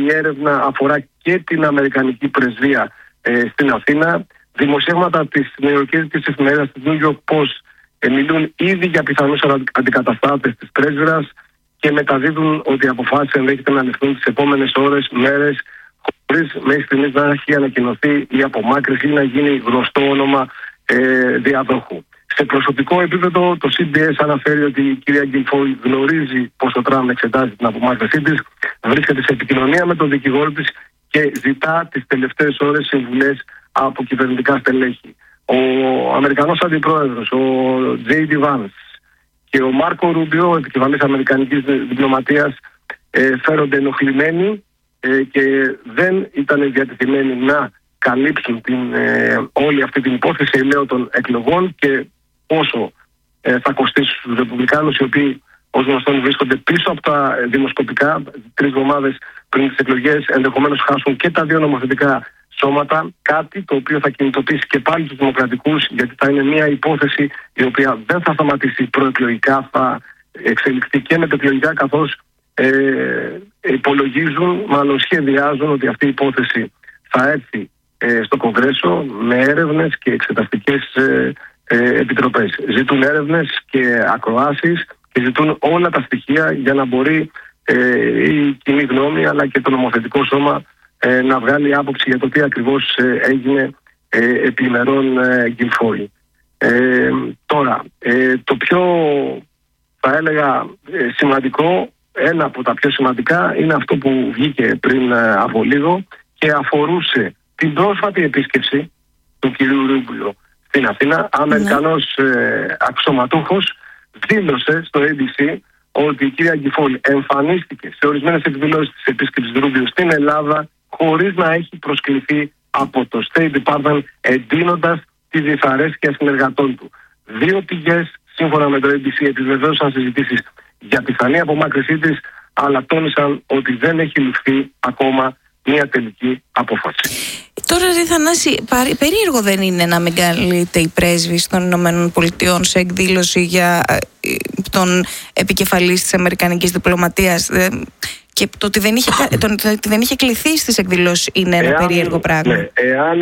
η έρευνα αφορά και την Αμερικανική πρεσβεία στην Αθήνα. Δημοσιεύματα της νεοεορκής εφημερίδας της New York Post μιλούν ήδη για πιθανούς αντικαταστάτες της πρέσβυρας και μεταδίδουν ότι οι αποφάσεις ενδέχεται να ληφθούν τις επόμενες ώρες, μέρες, χωρίς μέχρι στιγμής να έχει ανακοινωθεί η απομάκρυνση ή να γίνει γνωστό όνομα διαδόχου. Σε προσωπικό επίπεδο, το CBS αναφέρει ότι η κυρία Γκίλφοιλ γνωρίζει πως ο Τραμπ εξετάζει την απομάκρυνσή της, βρίσκεται σε επικοινωνία με τον δικηγόρο της και ζητά τις τελευταίες ώρες συμβουλές από κυβερνητικά στελέχη. Ο Αμερικανός Αντιπρόεδρος, ο J.D. Vance και ο Μάρκο Ρούμπιο, επικεφαλής Αμερικανικής διπλωματίας, φέρονται ενοχλημένοι και δεν ήταν διατεθειμένοι να καλύψουν όλη αυτή την υπόθεση ελέω των εκλογών και πόσο θα κοστίσει στους Ρεπουμπλικάνους, οι οποίοι ως γνωστόν βρίσκονται πίσω από τα δημοσκοπικά 3 εβδομάδες πριν τις εκλογές, ενδεχομένως χάσουν και τα 2 νομοθετικά σώματα, κάτι το οποίο θα κινητοποιήσει και πάλι τους δημοκρατικούς, γιατί θα είναι μια υπόθεση η οποία δεν θα σταματήσει προεκλογικά, θα εξελιχθεί και μετεκλογικά, καθώς υπολογίζουν, μάλλον σχεδιάζουν ότι αυτή η υπόθεση θα έρθει στο Κογκρέσο με έρευνες και εξεταστικές επιτροπές. Ζητούν έρευνες και ακροάσεις και ζητούν όλα τα στοιχεία για να μπορεί η κοινή γνώμη αλλά και το νομοθετικό σώμα να βγάλει άποψη για το τι ακριβώς έγινε επιμερών Γκίλφοιλ. Τώρα, το πιο θα έλεγα σημαντικό, ένα από τα πιο σημαντικά, είναι αυτό που βγήκε πριν από λίγο και αφορούσε την πρόσφατη επίσκεψη του κυρίου Ρούμπιο στην Αθήνα. Αμερικανός αξιωματούχος δήλωσε στο ABC ότι η κυρία Γκίλφοιλ εμφανίστηκε σε ορισμένες εκδηλώσεις της επίσκεψης του Ρούμπιο στην Ελλάδα χωρίς να έχει προσκληθεί από το State Department, εντείνοντας τη δυσαρέσκεια συνεργατών του. 2 πηγές, σύμφωνα με το ABC, επιβεβαίωσαν συζητήσεις για πιθανή απομάκρυνσή της, αλλά τόνισαν ότι δεν έχει ληφθεί ακόμα μια τελική απόφαση. Τώρα, ρε Θανάση, περίεργο δεν είναι να μην καλείται η πρέσβης των Ηνωμένων Πολιτειών σε εκδήλωση για τον επικεφαλής της Αμερικανικής διπλωματίας, και το ότι δεν είχε κληθεί στις εκδηλώσεις είναι ένα περίεργο πράγμα. Ναι,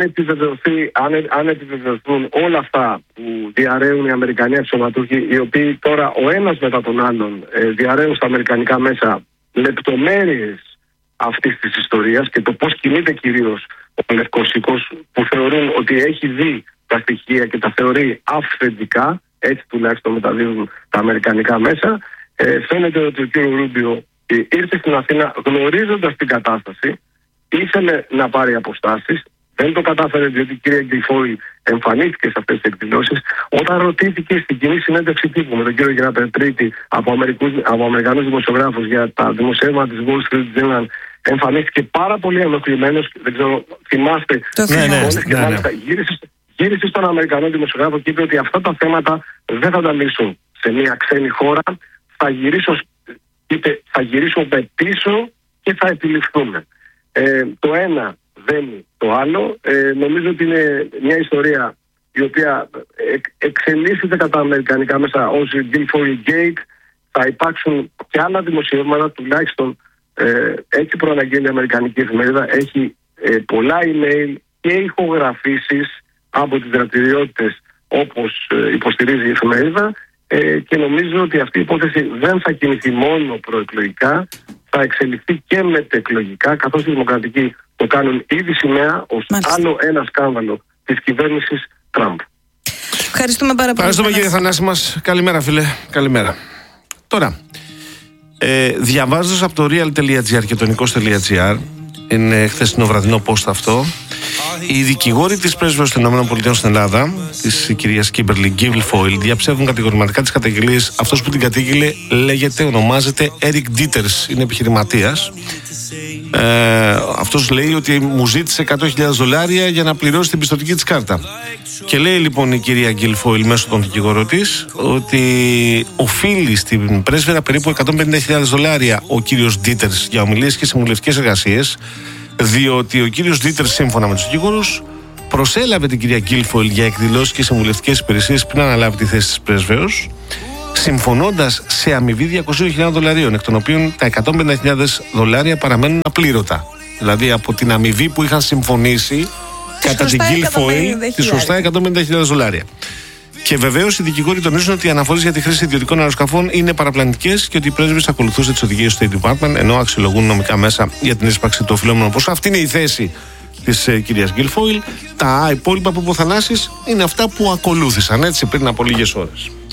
αν επιβεβαιωθούν όλα αυτά που διαρρέουν οι Αμερικανοί αξιωματούχοι, οι οποίοι τώρα ο ένας μετά τον άλλον διαρρέουν στα αμερικανικά μέσα λεπτομέρειες αυτής της ιστορίας και το πώς κινείται κυρίως ο Λευκός Οίκος, που θεωρούν ότι έχει δει τα στοιχεία και τα θεωρεί αυθεντικά, έτσι τουλάχιστον μεταδίδουν τα αμερικανικά μέσα, φαίνεται ότι ο κ. Ρούμπιο ήρθε στην Αθήνα γνωρίζοντας την κατάσταση, ήθελε να πάρει αποστάσεις, δεν το κατάφερε διότι η κυρία Γκίλφοιλ εμφανίστηκε σε αυτές τις εκδηλώσεις. Όταν ρωτήθηκε στην κοινή συνέντευξη τύπου με τον κύριο Γιάννα Πετρίτη από Αμερικανούς δημοσιογράφους για τα δημοσιεύματα της Wall Street Journal, εμφανίστηκε πάρα πολύ ενοχλημένος, δεν ξέρω, θυμάστε, και μάλιστα γύρισε στον Αμερικανό δημοσιογράφο και είπε ότι αυτά τα θέματα δεν θα τα λύσουν σε μια ξένη χώρα, θα γυρίσουμε πίσω και θα επιληφθούμε. Το ένα δένει το άλλο. Νομίζω ότι είναι μια ιστορία η οποία εξελίσσεται κατά αμερικανικά μέσα ως Γκίλφοιλ Gate. Θα υπάρξουν και άλλα δημοσιεύματα, τουλάχιστον έτσι προαναγγέλει η Αμερικανική εφημερίδα. Έχει πολλά email και ηχογραφήσεις από τις δραστηριότητες όπως υποστηρίζει η εφημερίδα, και νομίζω ότι αυτή η υπόθεση δεν θα κινηθεί μόνο προεκλογικά, θα εξελιχθεί και μετεκλογικά, καθώς οι δημοκρατικοί το κάνουν ήδη σημαία ως άλλο ένα σκάνδαλο της κυβέρνησης Τραμπ. Ευχαριστούμε πάρα πολύ. Ευχαριστούμε, κύριε Θανάση μας. Καλημέρα, φίλε. Καλημέρα. Τώρα, διαβάζοντας από το real.gr και το nikos.gr, είναι χθεσινό βραδινό post αυτό, οι δικηγόροι της πρέσβεως των ΗΠΑ στην Ελλάδα, της κυρίας Κίμπερλι Γκίλφοιλ, διαψεύδουν κατηγορηματικά τις καταγγελίες. Αυτός που την κατήγγειλε ονομάζεται Eric Dieters, είναι επιχειρηματίας. Αυτός λέει ότι μου ζήτησε $100,000 για να πληρώσει την πιστωτική της κάρτα. Και λέει λοιπόν η κυρία Γκίλφοιλ μέσω των δικηγόρων της ότι οφείλει στην πρέσβερα περίπου $150,000 ο κύριος Dieters για ομιλίες και συμβουλευτικές εργασίες, διότι ο κύριος Dieters, σύμφωνα με τους δικηγόρους, προσέλαβε την κυρία Γκίλφοιλ για εκδηλώσεις και συμβουλευτικές υπηρεσίες πριν αναλάβει τη θέση της πρέσβεως, συμφωνώντας σε αμοιβή $200,000, εκ των οποίων τα $150,000 παραμένουν απλήρωτα. Δηλαδή από την αμοιβή που είχαν συμφωνήσει κατά την Guilfoyle, τη σωστά $150,000. Και βεβαίως οι δικηγόροι τονίζουν ότι οι αναφορές για τη χρήση ιδιωτικών αεροσκαφών είναι παραπλανητικές και ότι η πρέσβης ακολουθούσε τις οδηγίες του State Department, ενώ αξιολογούν νομικά μέσα για την ίσπραξη του οφειλόμενου ποσού. Αυτή είναι η θέση της κυρίας Guilfoyle. Τα υπόλοιπα που υποθανάσεις είναι αυτά που ακολούθησαν, έτσι, πριν από λίγες ώρες.